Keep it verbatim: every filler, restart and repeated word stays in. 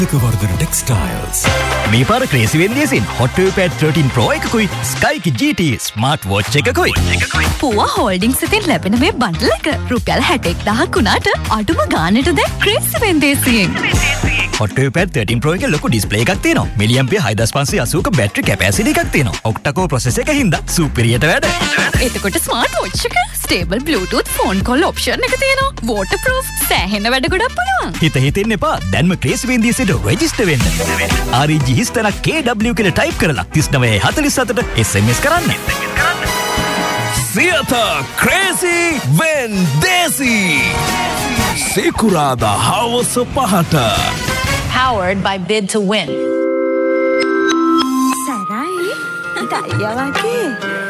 Ekawardhana Textiles. මේ පාර ක්‍රේසි වෙන්දියසින් HotWheelPad thirteen Pro එකකුයි Skyke G T Smart Watch එකකුයි. පුවා holdings එකෙන් ලැබෙන මේ බන්ඩල් එක රුපියල් හැට එක්දාහක් වුණාට අඩුම ගානට දැන් ක්‍රේසි වෙන්දේසියෙන්. HotWheelPad thirteen Pro එකේ ලොකු ඩිස්ප්ලේ එකක් තියෙනවා. මිලියම්පියර් හය දශම පන්සිය අසූක බැටරි කැපැසිටි එකක් තියෙනවා. ඔක්ටා කෝර් ප්‍රොසෙසර් එක හින්දා සුපිරියට වැඩ. එතකොට ස්මාර්ට් වොච් එක stable Bluetooth phone call option එක තියෙනවා. waterproof සෑහෙන වැඩ ගොඩක් පුළුවන්. හිත හිතෙන්න එපා. දැන්ම ක්‍රේසි වෙන්දියසිට රෙජිස්ටර් වෙන්න. R E G හිස්තන K W කියලා ටයිප් කරලා තිස් නවය හතළිස් හතට S M S කරන්න. Theatre Crazy Vendesi. Sekurada හවස පහට. Powered by Bid to Win. සරයි ගයියා වගේ